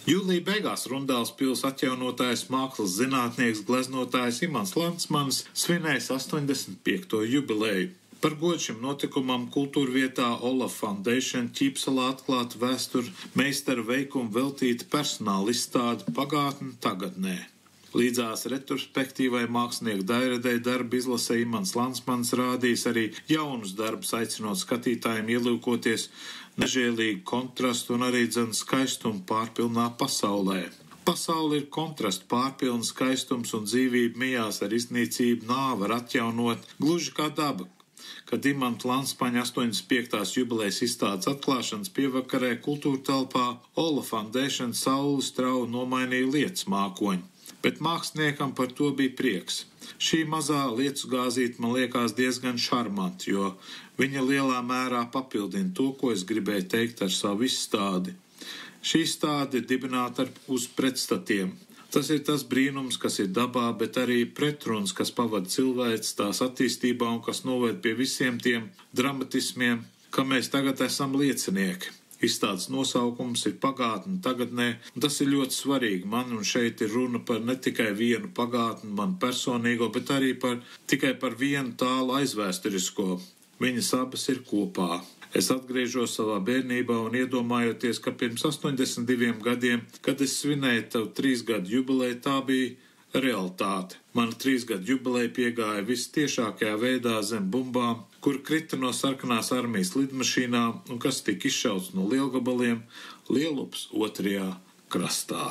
Jūlija beigās Rundāles pils atjaunotājs, mākslas zinātnieks, gleznotājs Imants Landsmans svinēs 85. jubileju. Par godu šim notikumam kultūrvietā Olaf Foundation Ķīpsalā atklāta vēsturu meistara veikumu veltīta personāla izstāde Pagātne tagadnē. Līdzās retrospektīvai mākslinieku dairadei darba izlasē Imants Landsmans rādīs arī jaunus darbus, aicinot skatītājiem ielūkoties nežēlīgu kontrastu un arī skaistumu pārpilnā pasaulē. Pasaule ir kontrastu pārpilna, skaistums un dzīvība mijās ar iznīcību, nāvi var atjaunot, gluži kā daba. Kad Imanta Landsmaņa 85. jubilejas izstādes atklāšanas pievakarē kultūra telpā Olaf Foundation saules strauju nomainīja lietas mākoņu, bet māksliniekam par to bija prieks. Šī mazā lietu gāzīte man liekas diezgan šarmanti, jo viņa lielā mērā papildina to, ko es gribēju teikt ar savu izstādi. Šī izstāde ir dibināta uz pretstatiem. Tas ir tas brīnums, kas ir dabā, bet arī pretruns, kas pavada cilvēks tās attīstībā un kas noved pie visiem tiem dramatismiem, ka mēs tagad esam liecinieki. Izstādes nosaukums ir Pagātne tagadnē, un tas ir ļoti svarīgi man, un šeit ir runa par ne tikai vienu pagātni, man personīgo, bet arī tikai par vienu tālu aizvēsturisko. Viņas abas ir kopā. Es atgriežos savā bērnībā un iedomājoties, ka pirms 82 gadiem, kad es svinēju tavu 3 gadu jubileju, tā bija realitāte. Mana 3 gadu jubileja piegāja vistiešākajā veidā zem bumbām, kur krita no sarkanās armijas lidmašīnām un kas tika izšauts no lielgabaliem Lielupas otrajā krastā.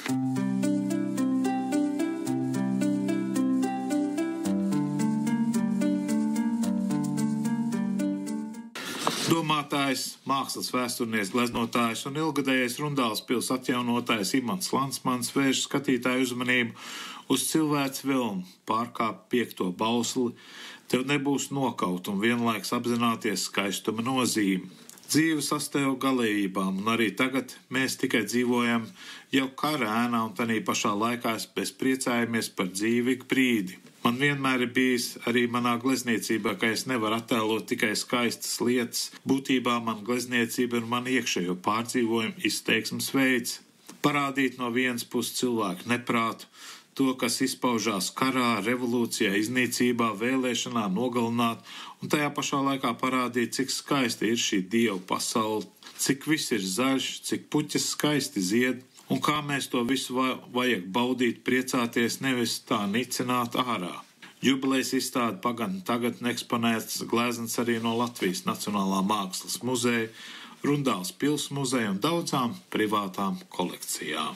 Domātājs, mākslas vēsturnieks, gleznotājs un ilgadējais Rundāles pils atjaunotājs Imants Landsmans vērš skatītāju uzmanību uz cilvēks vilnu, pārkāp 5. bausli, tev nebūs nokaut un vienlaiks apzināties skaistuma nozīmi. Dzīve sastāv galējībām, un arī tagad mēs tikai dzīvojam jau kara ēnā, un tanī pašā laikā mēs priecājamies par dzīvi ik brīdi. Man vienmēr ir bijis arī manā glezniecībā, ka es nevaru attēlot tikai skaistas lietas. Būtībā man glezniecība ir man iekšējo pārdzīvojumu izteiksmes veids. Parādīt no vienas puses cilvēku neprātu, to, kas izpaužās karā, revolūcijā, iznīcībā, vēlēšanā, nogalināt, un tajā pašā laikā parādīt, cik skaista ir šī dievu pasaule, cik viss ir zaļš, cik puķis skaisti zied, un kā mēs to visu vajag baudīt, priecāties, nevis tā nicināt ārā. Jubilejas izstāde Pagātne tagadnē eksponēts gleznas arī no Latvijas Nacionālā mākslas muzeja, Rundāles pils muzeja un daudzām privātām kolekcijām.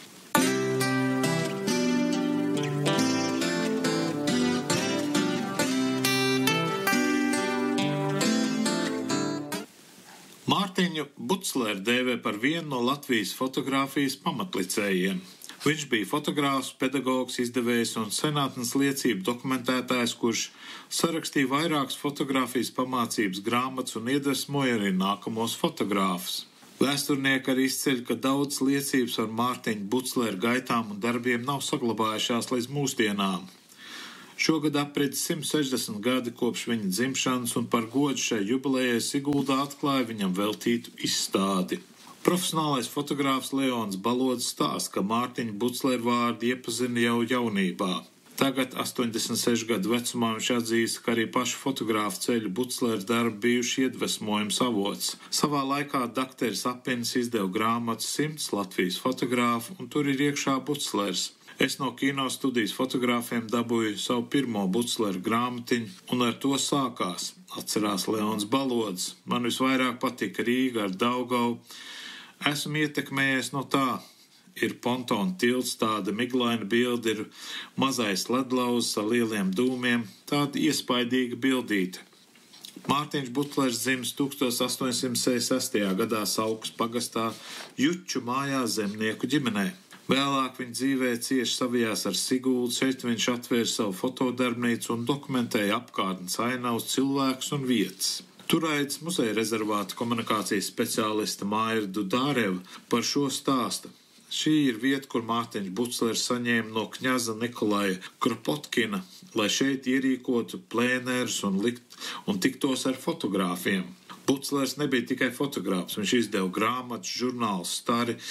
Mārtiņu Bucleru dēvē par vienu no Latvijas fotogrāfijas pamatlicējiem. Viņš bija fotogrāfs, pedagogs, izdevējs un senātnes liecību dokumentētājs, kurš sarakstīja vairākas fotogrāfijas pamācības grāmatas un iedvesmoja arī nākamos fotogrāfus. Vēsturnieki arī izceļ, ka daudz liecības par Mārtiņu Bucleru gaitām un darbiem nav saglabājušās līdz mūsdienām. Šogad aprit 160 gadi kopš viņa dzimšanas, un par godu šai jubilejai Siguldā atklāja viņam veltītu izstādi. Profesionālais fotogrāfs Leons Balodis stāsta, ka Mārtiņu Bucleru vārdu iepazina jau jaunībā. Tagad, 86 gadu vecumā, viņš atzīst, ka arī pašu fotogrāfu ceļu Bucleru darbi bijuši iedvesmojums avots. Savā laikā dakteris Apinis izdeva grāmatu 100 Latvijas fotogrāfu, un tur ir iekšā Buclers. Es no kino studijas fotogrāfiem dabūju savu pirmo Bucleru grāmatiņu, un ar to sākās, atcerās Leons Balodis. Man visvairāk patika Rīga ar Daugavu. Esmu ietekmējies no tā. Ir pontona tilts, tāda miglaina bilde, ir mazais ledlauzs ar lieliem dūmiem, tāda iespaidīga bildīte. Mārtiņš Buclers dzimis 1866. gadā Saukas pagastā Juču mājā zemnieku ģimenē. Vēlāk viņa dzīvē cieši savijās ar Siguldu, šeit viņš atvēra savu fotodarbnīcu un dokumentēja apkārtnes ainavas, cilvēkus un vietas. Turaidas muzeja rezervāta komunikācijas speciāliste Māira Dudāreva par šo stāsta. Šī ir vieta, kur Mārtiņš Buclers saņēma no kņaza Nikolaja Kropotkina, lai šeit ierīkotu plēnērus un tiktos ar fotogrāfiem. Buclers nebija tikai fotogrāfs, viņš izdeva grāmatas, žurnālus, stari.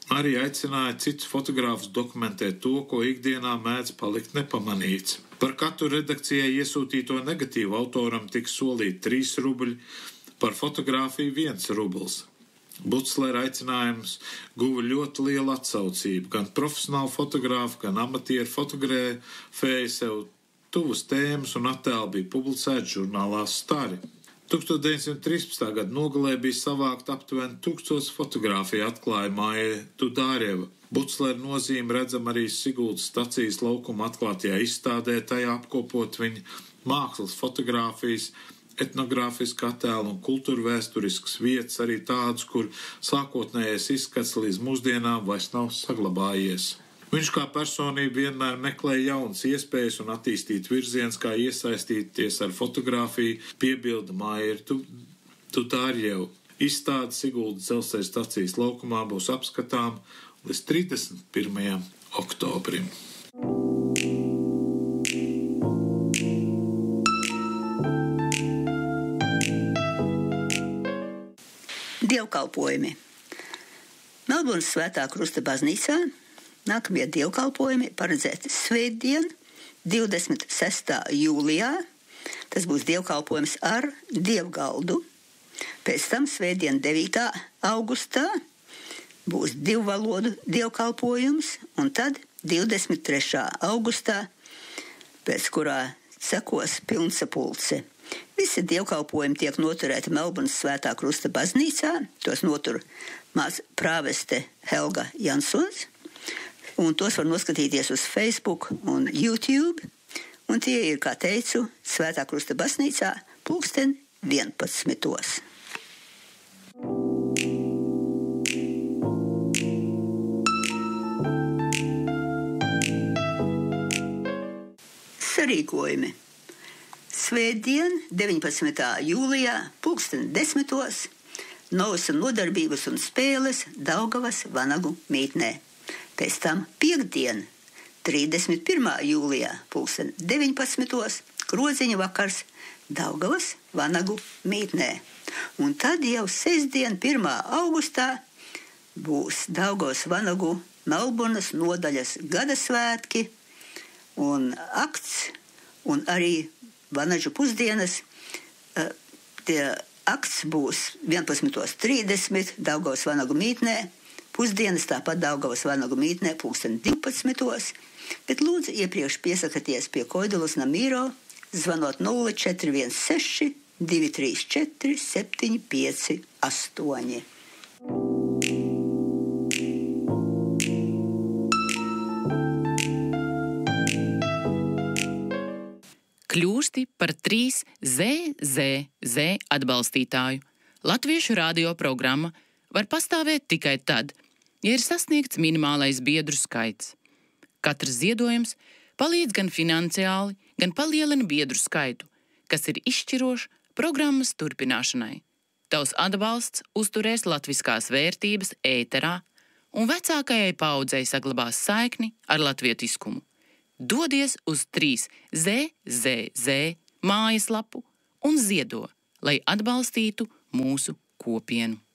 Arī aicināja citus fotogrāfus dokumentēt to, ko ikdienā mēdz palikt nepamanīts. Par katru redakcijai iesūtīto negatīvu autoram tika solīti 3 rubļi, par fotogrāfiju 1 rubls. Buclera aicinājums guva ļoti lielu atsaucību. Gan profesionāli fotogrāfi, gan amatieru fotografēja sev tuvas tēmas un attēli bija publicēti žurnālā Stari. 1913. gada nogalē bija savākt aptuveni 1000 fotogrāfiju, atklāja Māja Tudāreva. Buclera nozīme redzam arī Siguldas stacijas laukuma atklātajā izstādē, tajā apkopot viņa mākslas fotogrāfijas, etnogrāfiski attēli un kultūrvēsturiskas vietas, arī tādas, kur sākotnējais izskats līdz mūsdienām vairs nav saglabājies. Viņš kā personība vienmēr meklēja jaunas iespējas un attīstīt virziens, kā iesaistīties ar fotogrāfiju, piebilda Māja Tudārjeva. Izstāde Siguldas dzelzceļa stacijas laukumā būs apskatām līdz 31. oktobrim. Dievkalpojumi. Melburnas Svētā Krusta baznīcā nākamie dievkalpojumi paredzēti svētdien, 26. jūlijā. Tas būs dievkalpojums ar dievgaldu. Pēc tam svētdien 9. augustā būs 2 valodu dievkalpojums, un tad 23. augustā, pēc kurā sekos pilnsapulce. Visi dievkalpojumi tiek noturēti Melburnas Svētā Krusta baznīcā. Tos notur prāveste Helga Jansons. Un tos var noskatīties uz Facebook un YouTube. Un tie ir, kā teicu, Svētā Krusta baznīcā 11. Sarīkojumi. Svētdien, 19. jūlijā, 10. novasa nodarbības un spēles Daugavas Vanagu mītnē. Pēc tam piektdien, 31. jūlijā, 19. groziņa vakars Daugavas Vanagu mītnē. Un tad jau sestdien, 1. augustā, būs Daugavas Vanagu Melburnas nodaļas gadasvētki un akts, un arī Vanažu pusdienas. Tie akts būs 11.30 Daugavas Vanagu mītnē. Pusdienas tāpat Daugavas Vanagu mītnē 12. Bet lūdzu iepriekš piesakieties pie Koidulas Namīro, zvanot 0416 234 758. Kļūsti par 3ZZZ atbalstītāju. Latviešu radio programma var pastāvēt tikai tad, ja ir sasniegts minimālais biedru skaits. Katrs ziedojums palīdz gan finansiāli, gan palielina biedru skaitu, kas ir izšķirošs programmas turpināšanai. Tavs atbalsts uzturēs latviskās vērtības ēterā un vecākajai paaudzei saglabās saikni ar latvietiskumu. Dodies uz 3ZZZ mājaslapu un ziedo, lai atbalstītu mūsu kopienu.